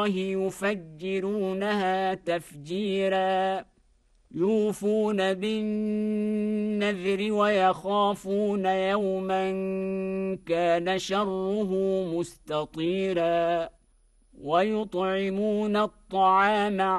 يفجرونها تفجيرا يوفون بالنذر ويخافون يوما كان شره مستطيرا ويطعمون الطعام